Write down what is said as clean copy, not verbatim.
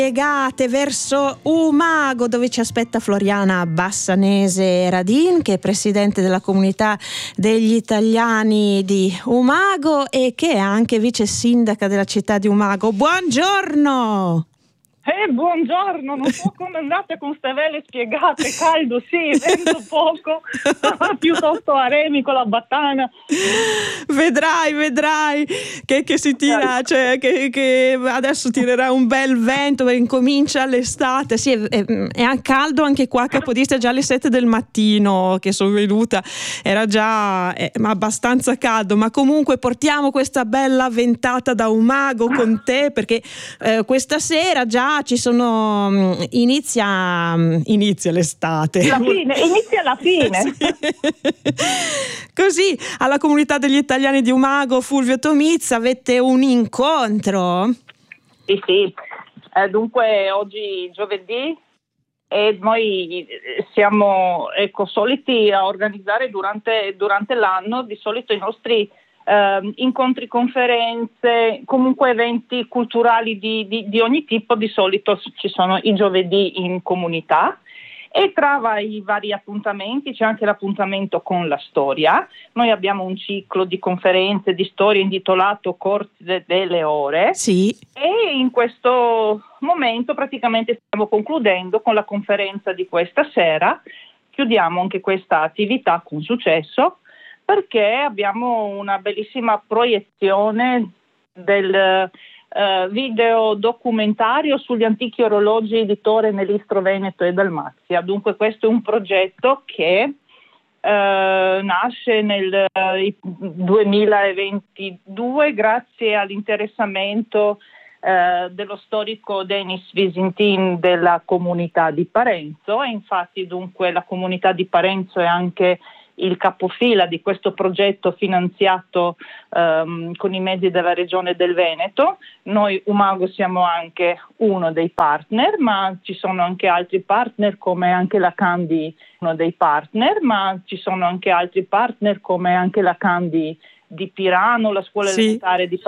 Piegate verso Umago, dove ci aspetta Floriana Bassanese Radin, che è presidente della comunità degli italiani di Umago e che è anche vice sindaca della città di Umago. Buongiorno! Buongiorno, non so come andate con ste vele spiegate, caldo sì, vento poco, piuttosto arenico la battana. Vedrai che si tira, cioè che adesso tirerà un bel vento e incomincia l'estate. Sì, è caldo anche qua a Capodistria, già alle 7 del mattino che sono venuta, era già abbastanza caldo, ma comunque portiamo questa bella ventata da Umago con te, perché questa sera già ci sono inizia l'estate. Inizia la fine. Sì. Così alla comunità degli italiani di Umago, Fulvio Tomizza, avete un incontro? Sì. Dunque oggi giovedì e noi siamo soliti a organizzare durante l'anno di solito i nostri incontri, conferenze, comunque eventi culturali di ogni tipo. Di solito ci sono i giovedì in comunità e tra i vari appuntamenti c'è anche l'appuntamento con la storia. Noi abbiamo un ciclo di conferenze di storia intitolato Corte delle Ore. Sì. E in questo momento praticamente stiamo concludendo con la conferenza di questa sera. Chiudiamo anche questa attività con successo, perché abbiamo una bellissima proiezione del video documentario sugli antichi orologi di Torre Nell'Istro Veneto e Dalmazia. Dunque questo è un progetto che nasce nel 2022 grazie all'interessamento dello storico Denis Visintin della comunità di Parenzo, e infatti dunque la comunità di Parenzo è anche il capofila di questo progetto finanziato con i mezzi della regione del Veneto. Noi Umago siamo anche uno dei partner, ma ci sono anche altri partner come anche la Candi, uno dei partner, ma ci sono anche altri partner come anche la Candi di Pirano, la scuola elementare di